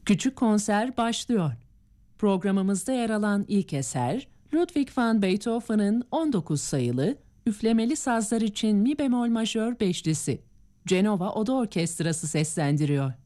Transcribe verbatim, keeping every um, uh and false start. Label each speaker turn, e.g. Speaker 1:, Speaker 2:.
Speaker 1: Küçük konser başlıyor. Programımızda yer alan ilk eser, Ludwig van Beethoven'ın on dokuz sayılı, üflemeli sazlar için mi bemol majör beşlisi. Cenova Oda Orkestrası seslendiriyor.